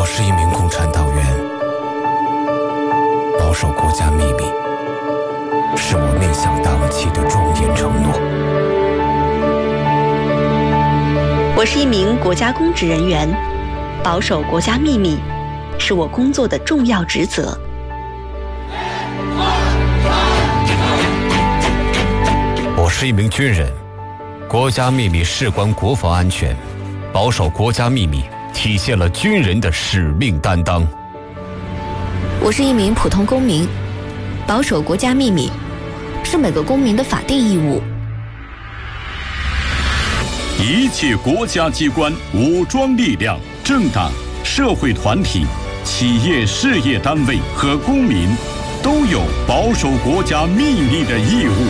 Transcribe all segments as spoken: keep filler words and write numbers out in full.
我是一名共产党员，保守国家秘密是我面向党旗的庄严承诺。 我是一名国家公职人员，保守国家秘密是我工作的重要职责。 我是一名军人，国家秘密事关国防安全，保守国家秘密体现了军人的使命担当。 我是一名普通公民，保守国家秘密是每个公民的法定义务。 一切国家机关、武装力量、政党、社会团体、企业事业单位和公民都有保守国家秘密的义务。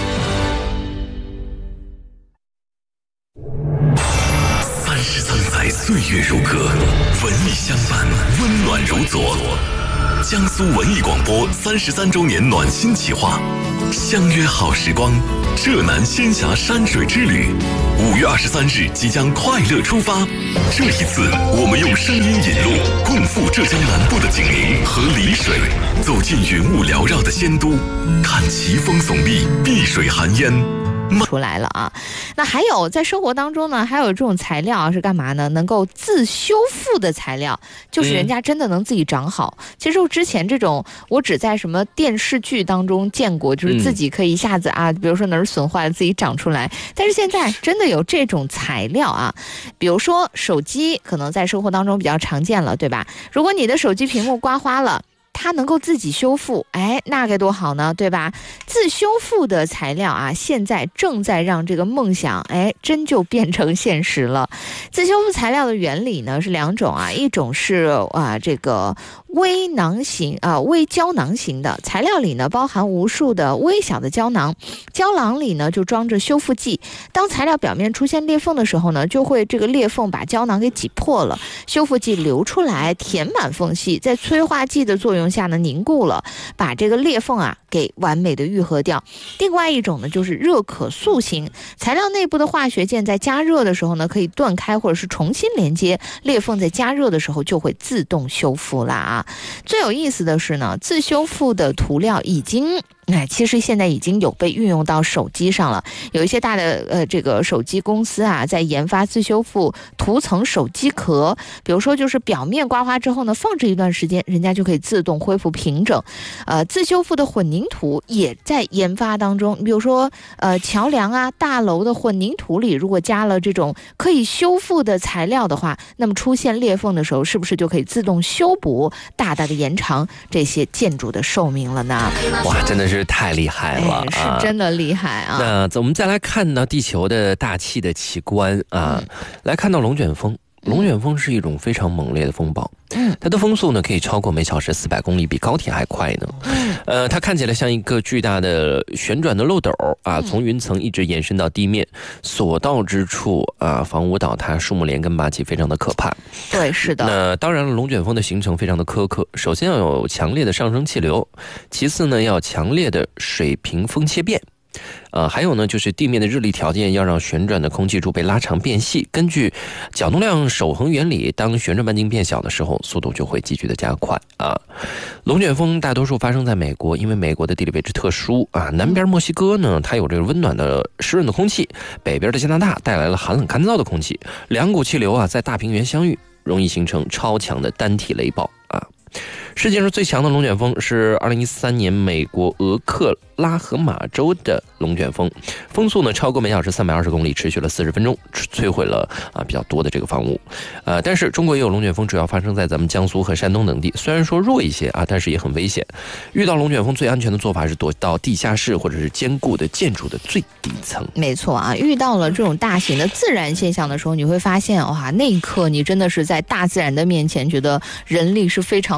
三十三载岁月如歌，文艺相伴，温暖如昨。江苏文艺广播三十三周年暖心企划，相约好时光，浙南仙峡山水之旅，五月二十三日即将快乐出发。这一次，我们用声音引路，共赴浙江南部的景宁和丽水，走进云雾缭绕的仙都，看奇峰耸立，碧水含烟。 出来了啊。那还有在生活当中呢，还有这种材料是干嘛呢？能够自修复的材料，就是人家真的能自己长好。嗯、其实我之前这种我只在什么电视剧当中见过，就是自己可以一下子啊，嗯、比如说哪儿损坏了自己长出来。但是现在真的有这种材料啊，比如说手机可能在生活当中比较常见了，对吧？如果你的手机屏幕刮花了，它能够自己修复，哎，那该多好呢，对吧？自修复的材料啊，现在正在让这个梦想，哎，真就变成现实了。自修复材料的原理呢是两种啊，一种是啊这个微囊型啊微胶囊型的材料里呢包含无数的微小的胶囊，胶囊里呢就装着修复剂。当材料表面出现裂缝的时候呢，就会这个裂缝把胶囊给挤破了，修复剂流出来，填满缝隙，在催化剂的作用下呢凝固了，把这个裂缝啊给完美的愈合掉。另外一种呢就是热可塑型，材料内部的化学键在加热的时候呢可以断开或者是重新连接，裂缝在加热的时候就会自动修复啦啊。最有意思的是呢，自修复的涂料已经哎，其实现在已经有被运用到手机上了。有一些大的呃这个手机公司啊，在研发自修复涂层手机壳，比如说就是表面刮花之后呢，放置一段时间，人家就可以自动恢复平整。呃，自修复的混凝土也在研发当中，比如说呃桥梁啊、大楼的混凝土里，如果加了这种可以修复的材料的话，那么出现裂缝的时候，是不是就可以自动修补，大大的延长这些建筑的寿命了呢？ 哇，真的是。是太厉害了、 哎、是真的厉害啊！ 那我们再来看到地球的大气的奇观啊，嗯、来看到龙卷风。龙卷风是一种非常猛烈的风暴，嗯，它的风速呢可以超过每小时四百公里，比高铁还快呢。嗯，呃，它看起来像一个巨大的旋转的漏斗啊，从云层一直延伸到地面，所到之处啊，房屋倒塌，树木连根拔起，非常的可怕。 对，是的。 那当然了，龙卷风的形成非常的苛刻，首先要有强烈的上升气流，其次呢要强烈的水平风切变。呃，还有呢，就是地面的日力条件要让旋转的空气柱被拉长变细。根据角动量守恒原理，当旋转半径变小的时候，速度就会急剧的加快啊。龙卷风大多数发生在美国，因为美国的地理位置特殊啊。南边墨西哥呢，它有这个温暖的湿润的空气；北边的加拿大带来了寒冷干燥的空气。两股气流啊，在大平原相遇，容易形成超强的单体雷暴啊。世界上最强的龙卷风是二零一三年美国俄克拉荷马州的龙卷风，风速呢超过每小时三百二十公里，持续了四十分钟，摧毁了啊比较多的这个房屋。呃，但是中国也有龙卷风，主要发生在咱们江苏和山东等地，虽然说弱一些啊，但是也很危险。遇到龙卷风最安全的做法是躲到地下室或者是坚固的建筑的最底层。 没错啊，遇到了这种大型的自然现象的时候，你会发现哇，那一刻你真的是在大自然的面前觉得人力是非常渺小。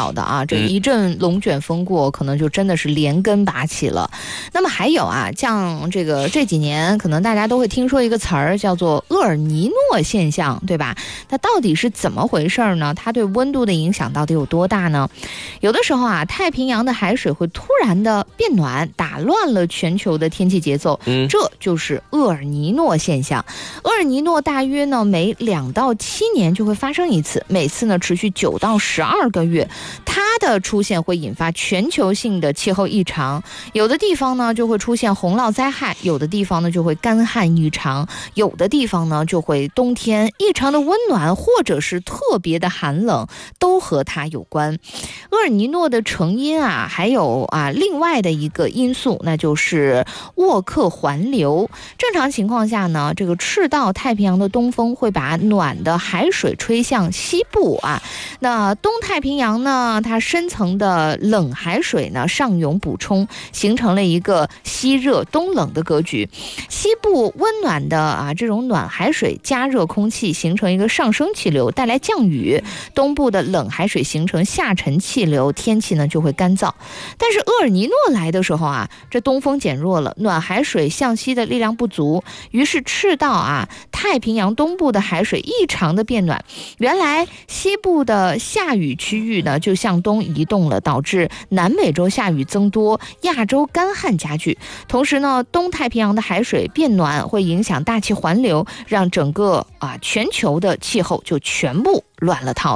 小的啊，这一阵龙卷风过，可能就真的是连根拔起了。那么还有啊，像这个这几年可能大家都会听说一个词儿叫做厄尔尼诺现象，对吧？它到底是怎么回事呢？它对温度的影响到底有多大呢？有的时候啊，太平洋的海水会突然的变暖，打乱了全球的天气节奏，嗯，这就是厄尔尼诺现象。厄尔尼诺大约呢每两到七年就会发生一次，每次呢持续九到十二个月，它的出现会引发全球性的气候异常，有的地方呢就会出现洪涝灾害，有的地方呢就会干旱异常，有的地方呢就会冬天异常的温暖，或者是特别的寒冷，都和它有关。厄尔尼诺的成因啊，还有啊另外的一个因素，那就是沃克环流。正常情况下呢，这个赤道太平洋的东风会把暖的海水吹向西部啊，那东太平洋呢，它深层的冷海水呢上涌补充，形成了一个西热东冷的格局。西部温暖的啊这种暖海水加热空气，形成一个上升气流，带来降雨。东部的冷海水形成下沉气流，天气呢就会干燥。但是厄尔尼诺来的时候啊，这东风减弱了，暖海水向西的力量不足，于是赤道啊太平洋东部的海水异常的变暖。原来西部的下雨区域呢就向东移动了，导致南美洲下雨增多，亚洲干旱加剧。同时呢，东太平洋的海水变暖会影响大气环流，让整个啊全球的气候就全部乱了套。